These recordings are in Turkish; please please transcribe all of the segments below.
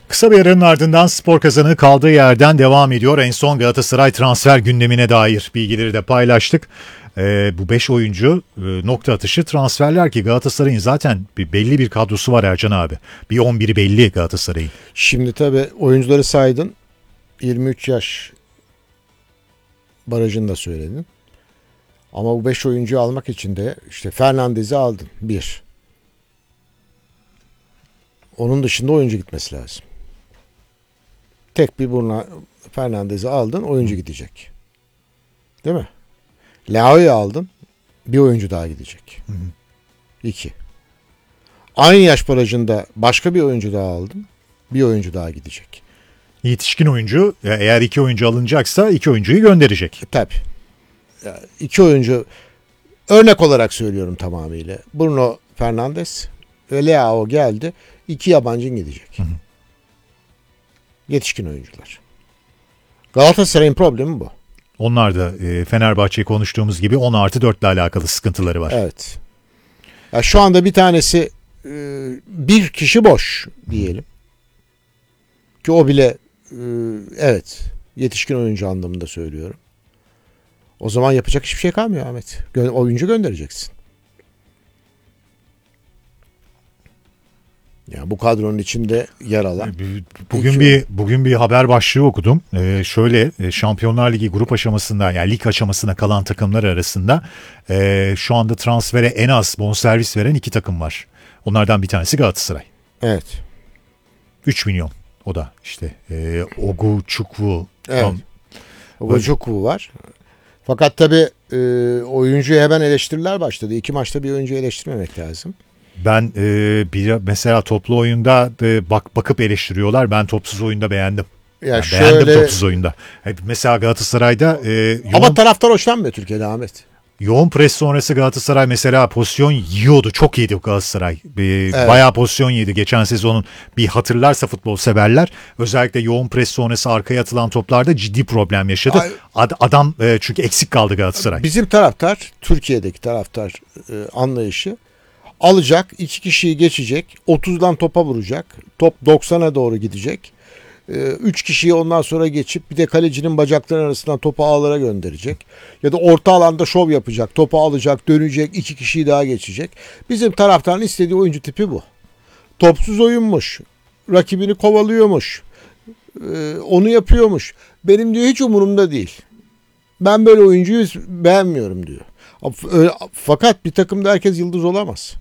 Kısa bir aranın ardından Spor Kazanı kaldığı yerden devam ediyor. En son Galatasaray transfer gündemine dair bilgileri de paylaştık. Bu 5 oyuncu nokta atışı transferler ki Galatasaray'ın zaten belli bir kadrosu var Ercan abi. Bir 11'i belli Galatasaray'ın. Şimdi tabii oyuncuları saydın. 23 yaş barajını da söyledin. Ama bu 5 oyuncuyu almak için de işte Fernandez'i aldın. 1. Onun dışında oyuncu gitmesi lazım. Tek bir buruna Fernandez'i aldın, oyuncu gidecek. Değil mi? Leao'yu aldın, bir oyuncu daha gidecek. 2. Aynı yaş barajında başka bir oyuncu daha aldın, bir oyuncu daha gidecek. Yetişkin oyuncu, eğer 2 oyuncu alınacaksa 2 oyuncuyu gönderecek. Tabii. 2 oyuncu, örnek olarak söylüyorum tamamıyla. Bruno Fernandes ve Leao geldi, 2 yabancın gidecek. Yetişkin oyuncular. Galatasaray'ın problemi bu. Onlar da Fenerbahçe'yi konuştuğumuz gibi 10+4 ile alakalı sıkıntıları var. Evet. Ya şu anda bir tanesi bir kişi boş diyelim. Ki o bile evet yetişkin oyuncu anlamında söylüyorum. O zaman yapacak hiçbir şey kalmıyor Ahmet. Oyuncu göndereceksin. Yani bu kadronun içinde yer alan. Bugün bir haber başlığı okudum. Şöyle Şampiyonlar Ligi grup aşamasında yani lig aşamasına kalan takımlar arasında şu anda transfere en az bonservis veren 2 takım var. Onlardan bir tanesi Galatasaray. Evet. 3 milyon o da işte Oguchukwu. Evet. Oguchukwu var. Fakat tabii oyuncuya hemen eleştiriler başladı. 2 maçta bir oyuncuyu eleştirmemek lazım. Ben mesela toplu oyunda bakıp eleştiriyorlar. Ben topsuz oyunda beğendim. Ya beğendim topsuz oyunda. Mesela Galatasaray'da ama taraftar hoşlanmıyor Türkiye'de Ahmet. Yoğun pres sonrası Galatasaray mesela pozisyon yiyordu. Çok yedi Galatasaray. Evet. Bayağı pozisyon yedi. Geçen sezonun bir hatırlarsa futbol severler. Özellikle yoğun pres sonrası arkaya atılan toplarda ciddi problem yaşadı. Adam çünkü eksik kaldı Galatasaray. Bizim taraftar, Türkiye'deki taraftar anlayışı alacak, 2 kişiyi geçecek, 30'dan topa vuracak, top 90'a doğru gidecek. 3 kişiyi ondan sonra geçip bir de kalecinin bacaklarının arasından topu ağlara gönderecek. Ya da orta alanda şov yapacak, topu alacak, dönecek, 2 kişiyi daha geçecek. Bizim taraftarın istediği oyuncu tipi bu. Topsuz oyunmuş, rakibini kovalıyormuş, onu yapıyormuş. Benim diyor hiç umurumda değil. Ben böyle oyuncuyu beğenmiyorum diyor. Fakat bir takımda herkes yıldız olamaz.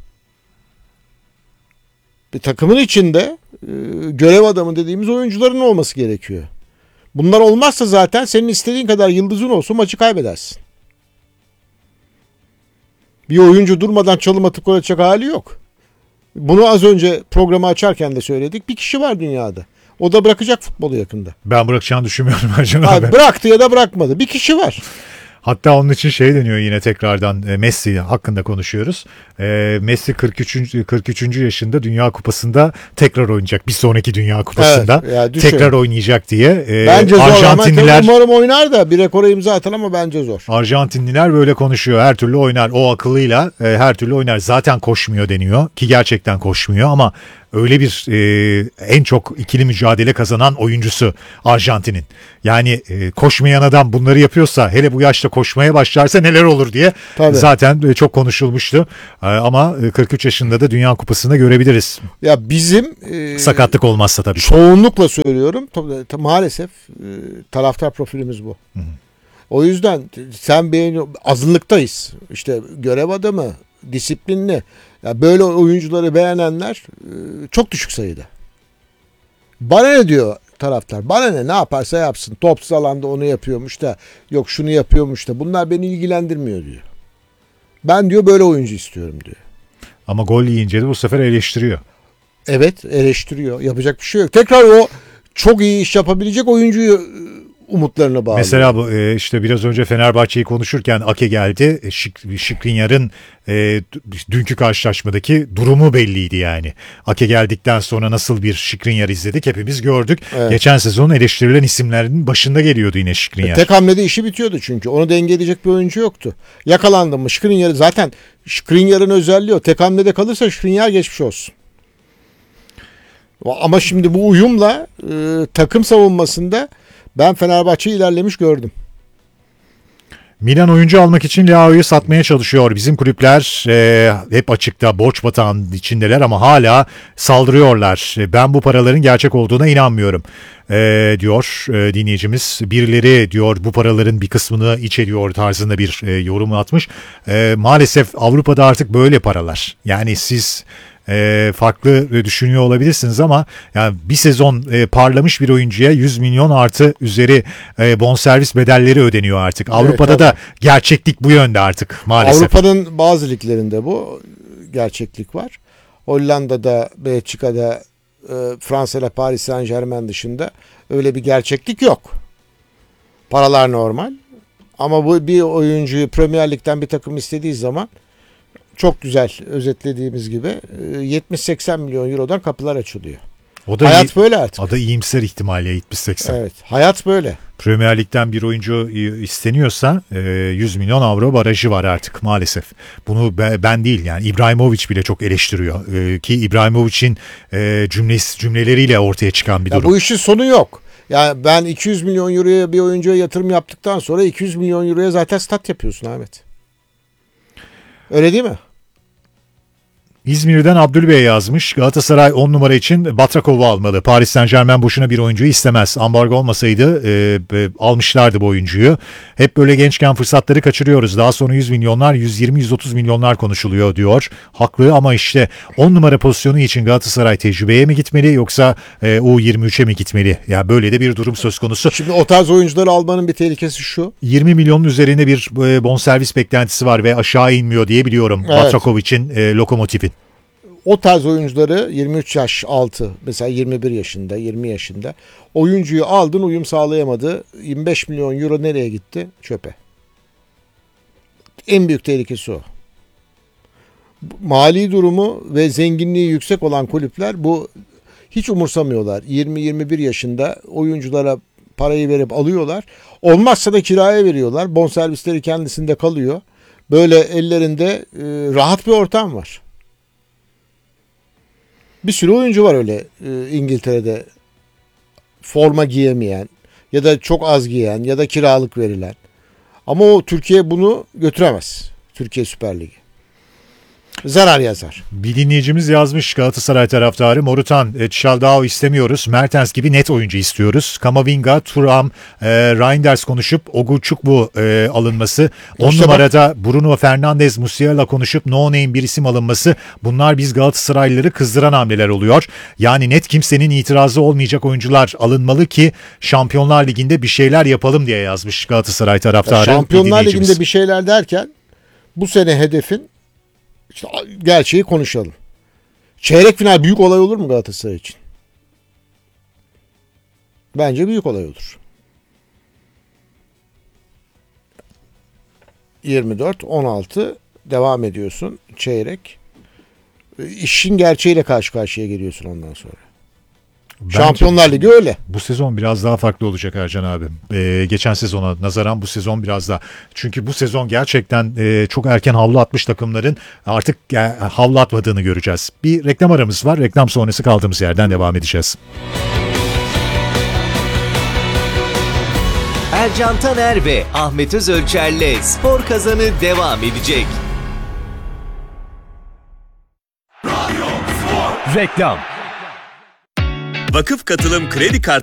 Bir takımın içinde görev adamı dediğimiz oyuncuların olması gerekiyor. Bunlar olmazsa zaten senin istediğin kadar yıldızın olsun maçı kaybedersin. Bir oyuncu durmadan çalım atıp gol atacak hali yok. Bunu az önce programı açarken de söyledik. Bir kişi var dünyada. O da bırakacak futbolu yakında. Ben bırakacağını düşünmüyorum Ercan abi. Bıraktı ya da bırakmadı. Bir kişi var. Hatta onun için deniyor yine tekrardan Messi hakkında konuşuyoruz. Messi 43. yaşında Dünya Kupası'nda tekrar oynayacak. Bir sonraki Dünya Kupası'nda tekrar oynayacak diye. Bence zor Arjantinliler, ama umarım oynar da bir rekora imza atar ama bence zor. Arjantinliler böyle konuşuyor. Her türlü oynar. O akıllıyla her türlü oynar. Zaten koşmuyor deniyor ki gerçekten koşmuyor ama öyle bir en çok ikili mücadele kazanan oyuncusu Arjantin'in. Yani koşmayan adam bunları yapıyorsa hele bu yaşta koşmaya başlarsa neler olur diye zaten çok konuşulmuştu. Ama 43 yaşında da Dünya Kupası'nda görebiliriz. Ya bizim sakatlık olmazsa tabii. Çoğunlukla söylüyorum maalesef taraftar profilimiz bu. Hı hı. O yüzden sen azınlıktayız. İşte görev adamı, disiplinli. Ya böyle oyuncuları beğenenler çok düşük sayıda. Bana ne diyor taraftar? Bana ne yaparsa yapsın. Topsuz alanda onu yapıyormuş da yok şunu yapıyormuş da bunlar beni ilgilendirmiyor diyor. Ben diyor böyle oyuncu istiyorum diyor. Ama gol yiyince de bu sefer eleştiriyor. Evet eleştiriyor. Yapacak bir şey yok. Tekrar o çok iyi iş yapabilecek oyuncuyu umutlarına bağlı. Mesela bu işte biraz önce Fenerbahçe'yi konuşurken Ake geldi. Skriniar'ın dünkü karşılaşmadaki durumu belliydi yani. Ake geldikten sonra nasıl bir Skriniar izledik hepimiz gördük. Evet. Geçen sezonun eleştirilen isimlerinin başında geliyordu yine Skriniar. Tek hamlede işi bitiyordu çünkü. Onu dengeleyecek bir oyuncu yoktu. Yakalandı mı Skriniar'ı zaten Skriniar'ın özelliği o. Tek hamlede kalırsa Skriniar geçmiş olsun. Ama şimdi bu uyumla takım savunmasında ben Fenerbahçe'yi ilerlemiş gördüm. Milan oyuncu almak için Leao'yu satmaya çalışıyor. Bizim kulüpler hep açıkta borç batağının içindeler ama hala saldırıyorlar. Ben bu paraların gerçek olduğuna inanmıyorum diyor dinleyicimiz. Birileri diyor bu paraların bir kısmını iç ediyor tarzında bir yorum atmış. Maalesef Avrupa'da artık böyle paralar. Yani siz farklı düşünüyor olabilirsiniz ama yani bir sezon parlamış bir oyuncuya 100 milyon artı üzeri bonservis bedelleri ödeniyor artık. Avrupa'da Evet, da gerçeklik bu yönde artık maalesef. Avrupa'nın bazı liglerinde bu gerçeklik var. Hollanda'da, Belçika'da, Fransa'da Paris Saint-Germain dışında öyle bir gerçeklik yok. Paralar normal. Ama bu bir oyuncuyu Premier Lig'den bir takım istediği zaman çok güzel özetlediğimiz gibi 70-80 milyon eurodan kapılar açılıyor. O da Hayat böyle artık. O da iyimser ihtimalle 70-80. Evet, hayat böyle. Premier Lig'den bir oyuncu isteniyorsa 100 milyon avro barajı var artık maalesef. Bunu ben değil yani İbrahimovic bile çok eleştiriyor. Ki İbrahimovic'in cümleleriyle ortaya çıkan bir durum. Bu işin sonu yok. Yani ben 200 milyon euroya bir oyuncuya yatırım yaptıktan sonra 200 milyon euroya zaten stat yapıyorsun Ahmet. Öyle değil mi? İzmir'den Abdülbey yazmış. Galatasaray 10 numara için Batrakov'u almalı. Paris Saint-Germain boşuna bir oyuncuyu istemez. Ambargo olmasaydı almışlardı bu oyuncuyu. Hep böyle gençken fırsatları kaçırıyoruz. Daha sonra 100 milyonlar, 120-130 milyonlar konuşuluyor diyor. Haklı ama işte 10 numara pozisyonu için Galatasaray tecrübeye mi gitmeli yoksa U23'e mi gitmeli? Ya böyle de bir durum söz konusu. Şimdi o tarz oyuncuları almanın bir tehlikesi şu. 20 milyonun üzerinde bir bonservis beklentisi var ve aşağı inmiyor diye biliyorum. Evet. Batrakov için Lokomotiv'in. O tarz oyuncuları 23 yaş altı, mesela 21 yaşında, 20 yaşında oyuncuyu aldın, uyum sağlayamadı. 25 milyon euro nereye gitti? Çöpe. En büyük tehlikesi o. Mali durumu ve zenginliği yüksek olan kulüpler bu hiç umursamıyorlar. 20-21 yaşında oyunculara parayı verip alıyorlar. Olmazsa da kiraya veriyorlar. Bonservisleri kendisinde kalıyor. Böyle ellerinde rahat bir ortam var. Bir sürü oyuncu var öyle İngiltere'de forma giyemeyen ya da çok az giyen ya da kiralık verilen. Ama o Türkiye bunu götüremez. Türkiye Süper Ligi. Zarar yazar. Bir dinleyicimiz yazmış Galatasaray taraftarı. Morutan, Çaldao istemiyoruz. Mertens gibi net oyuncu istiyoruz. Kamavinga, Thuram, Reinders konuşup Oguçukwu alınması. 10 İşte numarada Bruno Fernandes, Musiala konuşup no name bir isim alınması. Bunlar biz Galatasaraylıları kızdıran hamleler oluyor. Yani net kimsenin itirazı olmayacak oyuncular alınmalı ki Şampiyonlar Ligi'nde bir şeyler yapalım diye yazmış Galatasaray taraftarı. Şampiyonlar Ligi'nde bir şeyler derken bu sene hedefin İşte gerçeği konuşalım. Çeyrek final büyük olay olur mu Galatasaray için? Bence büyük olay olur. 24-16 devam ediyorsun. Çeyrek. İşin gerçeğiyle karşı karşıya geliyorsun ondan sonra. Şampiyonlar Ligi öyle. Bu sezon biraz daha farklı olacak Ercan abi. Geçen sezona nazaran bu sezon biraz daha. Çünkü bu sezon gerçekten çok erken havlu atmış takımların artık havlu atmadığını göreceğiz. Bir reklam aramız var. Reklam sonrası kaldığımız yerden devam edeceğiz. Ercan Taner ve Ahmet Özölçer'le Spor Kazanı devam edecek. Reklam. Vakıf Katılım Kredi Kartı